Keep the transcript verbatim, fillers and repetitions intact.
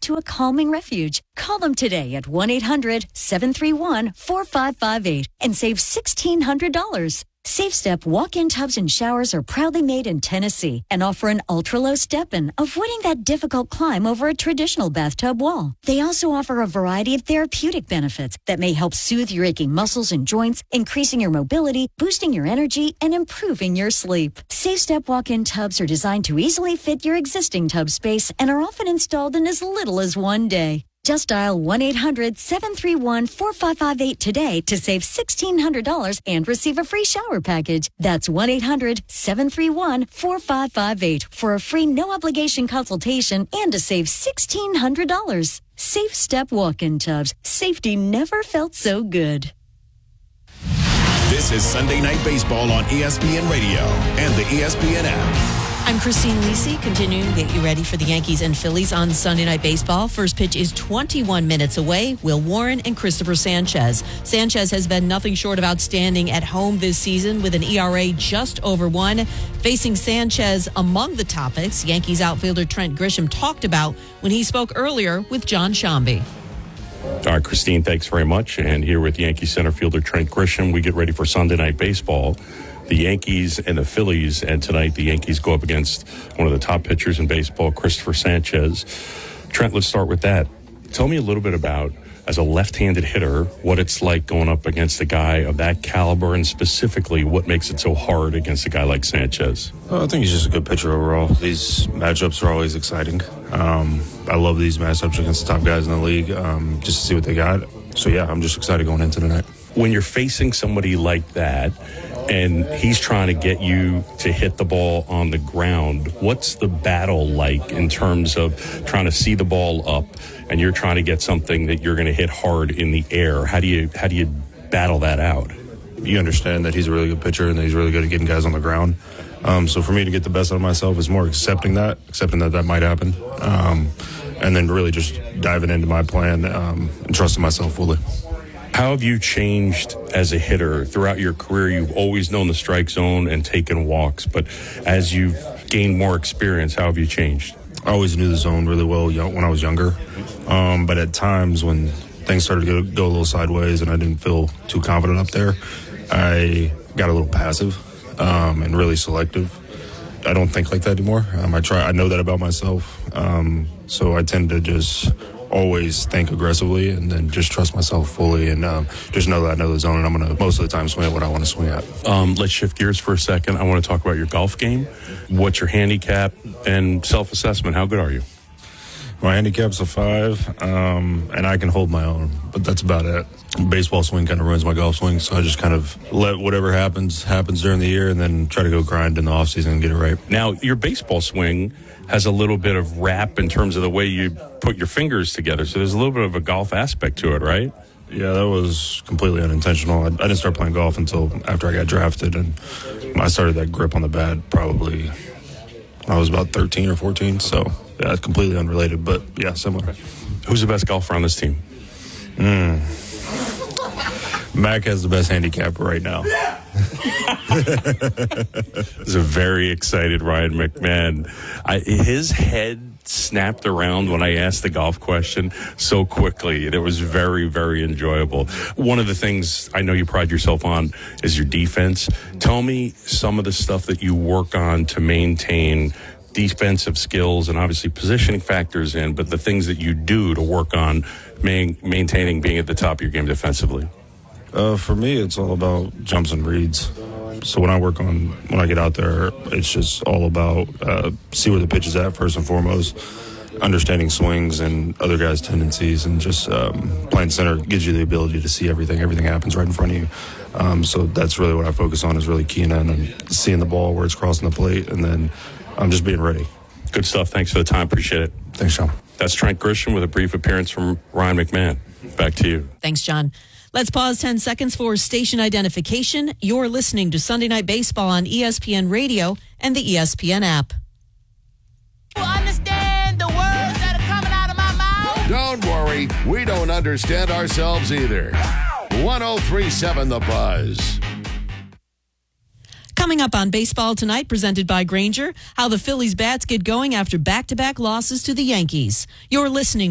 to a calming refuge. Call them today at one eight hundred seven three one four five five eight and save sixteen hundred dollars. Safe Step walk-in tubs and showers are proudly made in Tennessee and offer an ultra-low step-in, avoiding that difficult climb over a traditional bathtub wall. They also offer a variety of therapeutic benefits that may help soothe your aching muscles and joints, increasing your mobility, boosting your energy, and improving your sleep. Safe Step walk-in tubs are designed to easily fit your existing tub space and are often installed in as little as one day. Just dial one eight hundred seven three one four five five eight today to save sixteen hundred dollars and receive a free shower package. That's one eight hundred seven three one four five five eight for a free no-obligation consultation and to save sixteen hundred dollars. Safe Step walk-in tubs. Safety never felt so good. This is Sunday Night Baseball on E S P N Radio and the E S P N app. I'm Christine Lisi, continuing to get you ready for the Yankees and Phillies on Sunday Night Baseball. First pitch is twenty-one minutes away. Will Warren and Christopher Sanchez. Sanchez has been nothing short of outstanding at home this season with an E R A just over one. Facing Sanchez, among the topics Yankees outfielder Trent Grisham talked about when he spoke earlier with John Shambi. All right, Christine, thanks very much. And here with Yankee center fielder Trent Grisham, we get ready for Sunday Night Baseball. The Yankees and the Phillies, and tonight the Yankees go up against one of the top pitchers in baseball, Christopher Sanchez. Trent, let's start with that. Tell me a little bit about, as a left-handed hitter, what it's like going up against a guy of that caliber, and specifically what makes it so hard against a guy like Sanchez. Well, I think he's just a good pitcher overall. These matchups are always exciting. Um, I love these matchups against the top guys in the league, um, just to see what they got. So, yeah, I'm just excited going into tonight. When you're facing somebody like that, and he's trying to get you to hit the ball on the ground, what's the battle like in terms of trying to see the ball up and you're trying to get something that you're going to hit hard in the air? How do you how do you battle that out? You understand that he's a really good pitcher and that he's really good at getting guys on the ground. Um, so for me to get the best out of myself is more accepting that, accepting that that might happen, um, and then really just diving into my plan um, and trusting myself fully. How have you changed as a hitter throughout your career? You've always known the strike zone and taken walks, but as you've gained more experience, how have you changed? I always knew the zone really well when I was younger, um, but at times when things started to go, go a little sideways and I didn't feel too confident up there, I got a little passive um, and really selective. I don't think like that anymore. Um, I try. I know that about myself, um, so I tend to just always think aggressively and then just trust myself fully and um, just know that I know the zone and I'm going to most of the time swing at what I want to swing at. Um, let's shift gears for a second. I want to talk about your golf game. What's your handicap and self-assessment? How good are you? My handicap's a five, um, and I can hold my own, but that's about it. Baseball swing kind of ruins my golf swing, so I just kind of let whatever happens, happens during the year and then try to go grind in the offseason and get it right. Now, your baseball swing has a little bit of rap in terms of the way you put your fingers together, so there's a little bit of a golf aspect to it, right? Yeah, that was completely unintentional. I, I didn't start playing golf until after I got drafted, and I started that grip on the bat probably when I was about thirteen or fourteen, so yeah, it's completely unrelated, but yeah, similar. Who's the best golfer on this team? Mm. Mac has the best handicap right now. It's a very excited Ryan McMahon. I, his head snapped around when I asked the golf question so quickly. It was very, very enjoyable. One of the things I know you pride yourself on is your defense. Tell me some of the stuff that you work on to maintain defensive skills and obviously positioning factors in, but the things that you do to work on main, maintaining being at the top of your game defensively. Uh, for me, it's all about jumps and reads. So when I work on, when I get out there, it's just all about uh, see where the pitch is at first and foremost, understanding swings and other guys' tendencies, and just um, playing center gives you the ability to see everything. Everything happens right in front of you. Um, so that's really what I focus on, is really keying in and seeing the ball where it's crossing the plate, and then I'm just being ready. Good stuff. Thanks for the time. Appreciate it. Thanks, Sean. That's Trent Grisham with a brief appearance from Ryan McMahon. Back to you. Thanks, John. Let's pause ten seconds for station identification. You're listening to Sunday Night Baseball on E S P N Radio and the E S P N app. You understand the words that are coming out of my mouth? Don't worry. We don't understand ourselves either. one oh three point seven The Buzz. Coming up on Baseball Tonight, presented by Grainger, how the Phillies bats get going after back-to-back losses to the Yankees. You're listening